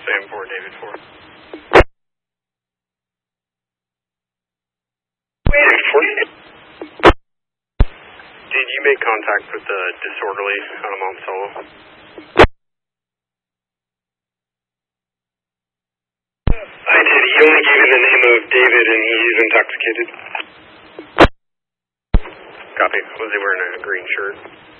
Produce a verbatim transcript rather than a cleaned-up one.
Sam four, David four. David four. Did you make contact with the disorderly on a Mount Solo? I did. He only gave me the name of David and he's intoxicated. Copy. Was he wearing a green shirt?